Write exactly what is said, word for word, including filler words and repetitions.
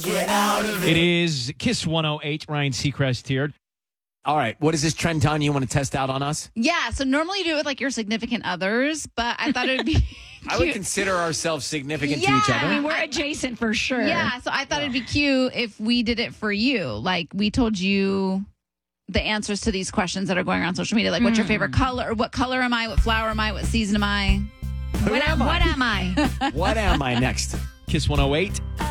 Get out of it. It is Kiss one oh eight. Ryan Seacrest here. All right. What is this trend, Tanya, you want to test out on us? Yeah, so normally you do it with like your significant others, but I thought it would be cute. I would consider ourselves significant Yeah. to each other. I mean, we're adjacent for sure. Yeah, so I thought it'd be cute if we did it for you. Like we told you the answers to these questions that are going around social media. Like, what's your favorite color? What color am I? What flower am I? What season am I? Who What, am am, I? what am I? What am I next? Kiss one oh eight.